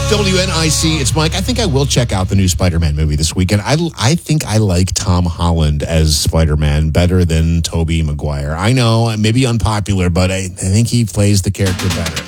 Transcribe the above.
WNIC, it's Mike. I think I will check out the new Spider-Man movie this weekend. I think I like Tom Holland as Spider-Man better than Tobey Maguire. I know, maybe unpopular, but I think he plays the character better.